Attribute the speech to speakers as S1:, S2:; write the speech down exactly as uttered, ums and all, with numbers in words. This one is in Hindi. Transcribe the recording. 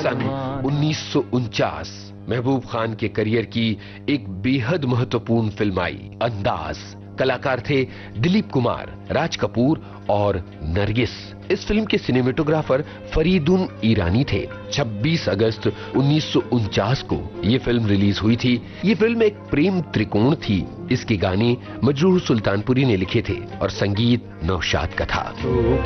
S1: सन उन्नीस सौ उनचास महबूब खान के करियर की एक बेहद महत्वपूर्ण फिल्म आई अंदाज। कलाकार थे दिलीप कुमार, राज कपूर और नरगिस। इस फिल्म के सिनेमेटोग्राफर फरीदुन ईरानी थे। छब्बीस अगस्त उन्नीस सौ उनचास को ये फिल्म रिलीज हुई थी। ये फिल्म एक प्रेम त्रिकोण थी। इसके गाने मजरूह सुल्तानपुरी ने लिखे थे और संगीत नौशाद का था।